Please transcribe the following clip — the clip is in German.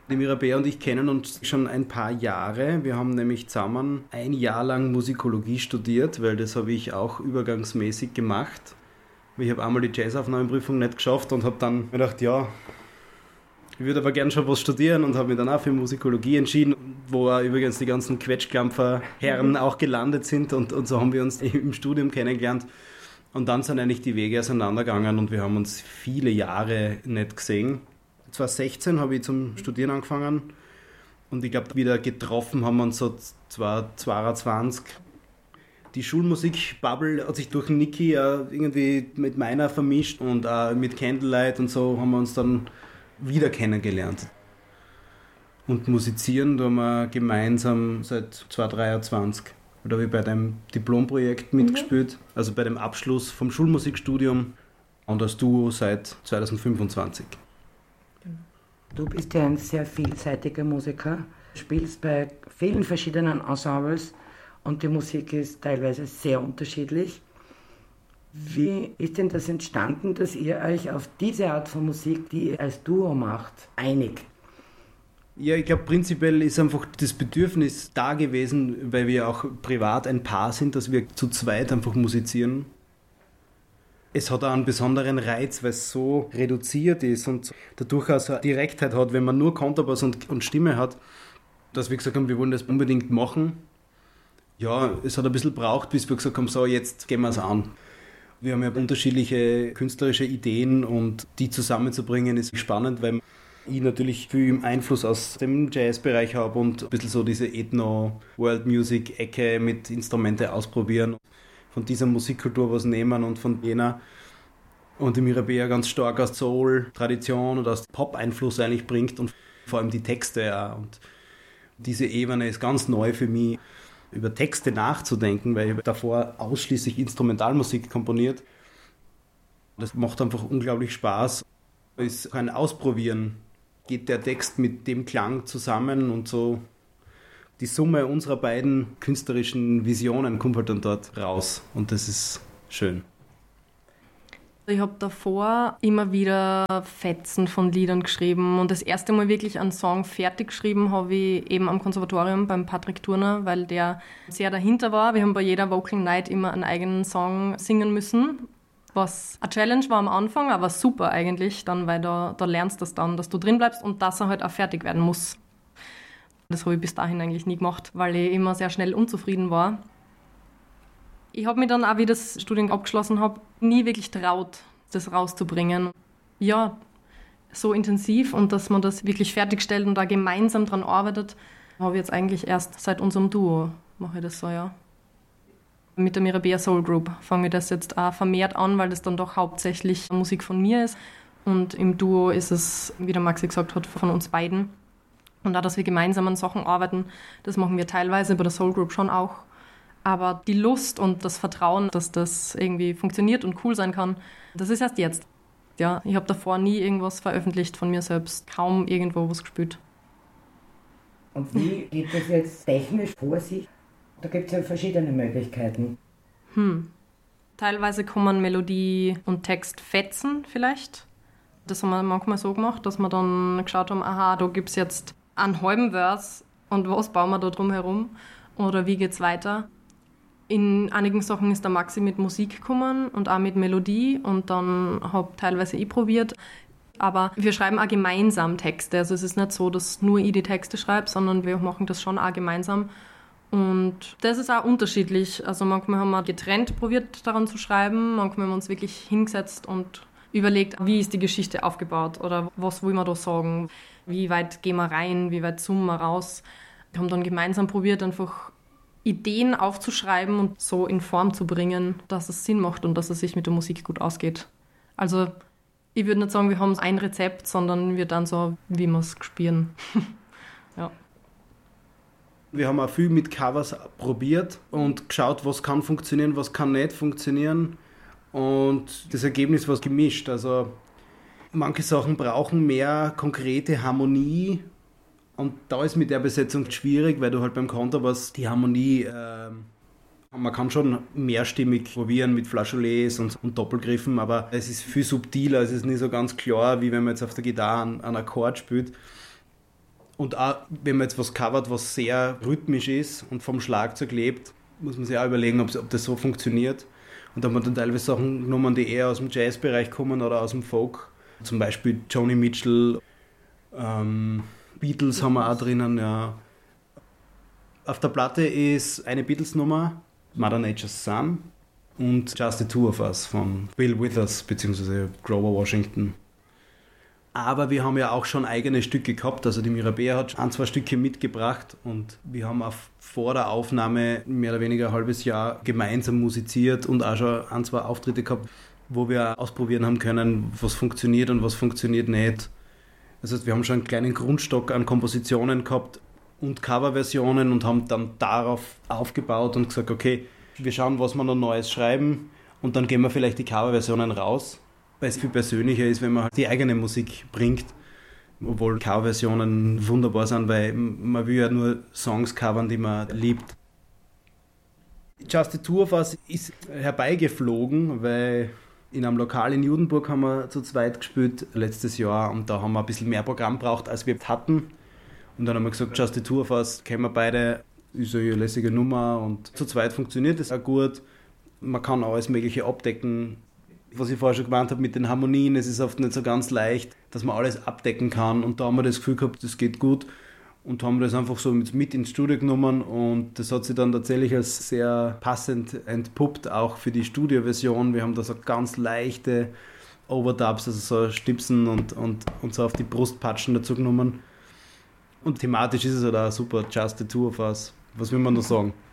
Die Mirabea und ich kennen uns schon ein paar Jahre. Wir haben nämlich zusammen ein Jahr lang Musikologie studiert, weil das habe ich auch übergangsmäßig gemacht. Ich habe einmal die Jazzaufnahmeprüfung nicht geschafft und habe dann gedacht, ja, ich würde aber gerne schon was studieren und habe mich dann auch für Musikologie entschieden, wo auch übrigens die ganzen Quetschklampfer-Herren auch gelandet sind und so haben wir uns im Studium kennengelernt. Und dann sind eigentlich die Wege auseinandergegangen und wir haben uns viele Jahre nicht gesehen. 2016 habe ich zum Studieren angefangen und ich glaube, wieder getroffen haben wir uns so 2022. Die Schulmusik-Bubble hat sich durch Niki irgendwie mit meiner vermischt und mit Candlelight und so haben wir uns dann wieder kennengelernt. Und musizieren tun wir gemeinsam seit 2023. Da habe ich bei deinem Diplomprojekt mitgespielt, also bei dem Abschluss vom Schulmusikstudium und als Duo seit 2025. Du bist ja ein sehr vielseitiger Musiker, spielst bei vielen verschiedenen Ensembles und die Musik ist teilweise sehr unterschiedlich. Wie ist denn das entstanden, dass ihr euch auf diese Art von Musik, die ihr als Duo macht, einigt? Ja, ich glaube, prinzipiell ist einfach das Bedürfnis da gewesen, weil wir auch privat ein Paar sind, dass wir zu zweit einfach musizieren. Es hat auch einen besonderen Reiz, weil es so reduziert ist und dadurch auch so eine Direktheit hat, wenn man nur Kontrabass und Stimme hat, dass wir gesagt haben, wir wollen das unbedingt machen. Ja, es hat ein bisschen gebraucht, bis wir gesagt haben, so, jetzt gehen wir es an. Wir haben ja unterschiedliche künstlerische Ideen und die zusammenzubringen ist spannend, weil ich natürlich viel Einfluss aus dem Jazzbereich habe und ein bisschen so diese Ethno-World-Music-Ecke mit Instrumente ausprobieren. Von dieser Musikkultur was nehmen und von jener. Und die Mirabea ganz stark aus Soul-Tradition und aus Pop-Einfluss eigentlich bringt und vor allem die Texte auch. Und diese Ebene ist ganz neu für mich, über Texte nachzudenken, weil ich davor ausschließlich Instrumentalmusik komponiert. Das macht einfach unglaublich Spaß. Es ist ein Ausprobieren. Geht der Text mit dem Klang zusammen und so die Summe unserer beiden künstlerischen Visionen kommt halt dann dort raus und das ist schön. Ich habe davor immer wieder Fetzen von Liedern geschrieben und das erste Mal wirklich einen Song fertig geschrieben habe ich eben am Konservatorium beim Patrick Turner, weil der sehr dahinter war. Wir haben bei jeder Vocal Night immer einen eigenen Song singen müssen, was eine Challenge war am Anfang, aber super eigentlich, dann, weil da lernst du das dann, dass du drin bleibst und dass er halt auch fertig werden muss. Das habe ich bis dahin eigentlich nie gemacht, weil ich immer sehr schnell unzufrieden war. Ich habe mich dann auch, wie ich das Studium abgeschlossen habe, nie wirklich traut, das rauszubringen. Ja, so intensiv und dass man das wirklich fertigstellt und da gemeinsam dran arbeitet, habe ich jetzt eigentlich erst seit unserem Duo, mache ich das so, ja. Mit der Mirabea Soul Group fange ich das jetzt auch vermehrt an, weil das dann doch hauptsächlich Musik von mir ist. Und im Duo ist es, wie der Maxi gesagt hat, von uns beiden. Und auch, dass wir gemeinsam an Sachen arbeiten, das machen wir teilweise bei der Soul Group schon auch. Aber die Lust und das Vertrauen, dass das irgendwie funktioniert und cool sein kann, das ist erst jetzt. Ja, ich habe davor nie irgendwas veröffentlicht von mir selbst, kaum irgendwo was gespielt. Und wie geht das jetzt technisch vor sich? Da gibt es ja verschiedene Möglichkeiten. Teilweise kommen Melodie und Text fetzen vielleicht. Das haben wir manchmal so gemacht, dass wir dann geschaut haben, aha, da gibt es jetzt einen halben Vers und was bauen wir da drum herum oder wie geht's weiter. In einigen Sachen ist der Maxi mit Musik gekommen und auch mit Melodie und dann habe teilweise ich probiert. Aber wir schreiben auch gemeinsam Texte. Also es ist nicht so, dass nur ich die Texte schreibe, sondern wir machen das schon auch gemeinsam. Und das ist auch unterschiedlich. Also manchmal haben wir getrennt probiert, daran zu schreiben. Manchmal haben wir uns wirklich hingesetzt und überlegt, wie ist die Geschichte aufgebaut oder was wollen wir da sagen, wie weit gehen wir rein, wie weit zoomen wir raus. Wir haben dann gemeinsam probiert, einfach Ideen aufzuschreiben und so in Form zu bringen, dass es Sinn macht und dass es sich mit der Musik gut ausgeht. Also ich würde nicht sagen, wir haben ein Rezept, sondern wir dann so, wie wir es spielen. Ja. Wir haben auch viel mit Covers probiert und geschaut, was kann funktionieren, was kann nicht funktionieren. Und das Ergebnis war gemischt. Also manche Sachen brauchen mehr konkrete Harmonie. Und da ist mit der Besetzung schwierig, weil du halt beim Kontrabass die Harmonie, man kann schon mehrstimmig probieren mit Flageolets und Doppelgriffen, aber es ist viel subtiler, es ist nicht so ganz klar, wie wenn man jetzt auf der Gitarre einen Akkord spielt. Und auch, wenn man jetzt was covert, was sehr rhythmisch ist und vom Schlagzeug lebt, muss man sich auch überlegen, ob das so funktioniert. Und da haben wir dann teilweise Sachen genommen, die eher aus dem Jazzbereich kommen oder aus dem Folk. Zum Beispiel Joni Mitchell, Beatles haben wir auch drinnen, ja. Auf der Platte ist eine Beatles-Nummer, Mother Nature's Son, und Just the Two of Us von Bill Withers bzw. Grover Washington. Aber wir haben ja auch schon eigene Stücke gehabt, also die Mirabea hat 1-2 Stücke mitgebracht und wir haben auch vor der Aufnahme mehr oder weniger ein halbes Jahr gemeinsam musiziert und auch schon 1-2 Auftritte gehabt, wo wir ausprobieren haben können, was funktioniert und was funktioniert nicht. Das heißt, wir haben schon einen kleinen Grundstock an Kompositionen gehabt und Coverversionen und haben dann darauf aufgebaut und gesagt, okay, wir schauen, was wir noch Neues schreiben und dann gehen wir vielleicht die Coverversionen raus, weil es viel persönlicher ist, wenn man halt die eigene Musik bringt, obwohl Coverversionen wunderbar sind, weil man will ja nur Songs covern, die man liebt. Just the Two of Us ist herbeigeflogen, weil in einem Lokal in Judenburg haben wir zu zweit gespielt letztes Jahr und da haben wir ein bisschen mehr Programm braucht, als wir hatten. Und dann haben wir gesagt, Just the Two of Us, kennen wir beide, ist eine lässige Nummer und zu zweit funktioniert das auch gut. Man kann alles Mögliche abdecken. Was ich vorher schon gemeint habe mit den Harmonien, es ist oft nicht so ganz leicht, dass man alles abdecken kann. Und da haben wir das Gefühl gehabt, das geht gut. Und haben das einfach so mit ins Studio genommen. Und das hat sich dann tatsächlich als sehr passend entpuppt, auch für die Studioversion. Wir haben da so ganz leichte Overdubs, also so Stipsen und so auf die Brust patschen dazu genommen. Und thematisch ist es halt auch super, Just the Two of Us. Was will man da sagen?